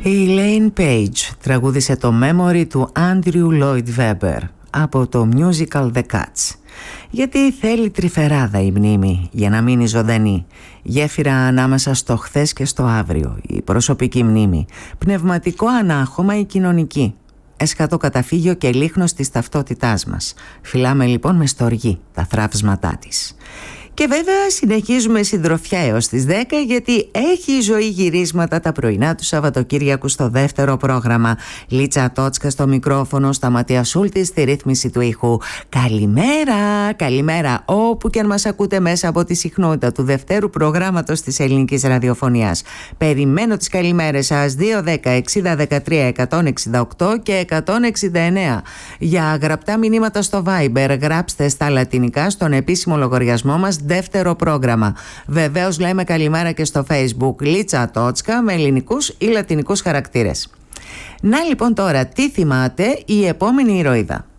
Η Elaine Page τραγούδισε το Memory του Andrew Lloyd Webber από το musical The Cats. Γιατί θέλει τρυφεράδα η μνήμη για να μείνει ζωντανή. Γέφυρα ανάμεσα στο χθες και στο αύριο, η προσωπική μνήμη. Πνευματικό ανάχωμα η κοινωνική. Έσχατο καταφύγιο και λίχνος της ταυτότητάς μας. Φυλάμε λοιπόν με στοργή τα θραύσματά της. Και βέβαια συνεχίζουμε συντροφιά έως τις 10, γιατί έχει η ζωή γυρίσματα τα πρωινά του Σαββατοκύριακου στο δεύτερο πρόγραμμα. Λίτσα Τότσκα στο μικρόφωνο, Σταματία Σούλτη στη ρύθμιση του ήχου. Καλημέρα, καλημέρα όπου και αν μας ακούτε μέσα από τη συχνότητα του δευτέρου προγράμματος της ελληνικής ραδιοφωνίας. Περιμένω τις καλημέρες σας 210-60-13-168 και 169. Για γραπτά μηνύματα στο Viber γράψτε στα λατινικά στον επίσημο λογαριασμό μας δεύτερο πρόγραμμα. Βεβαίως λέμε καλημέρα και στο Facebook Λίτσα Τότσκα με ελληνικούς ή λατινικούς χαρακτήρες. Να λοιπόν τώρα τι θυμάται η επόμενη ηρωίδα.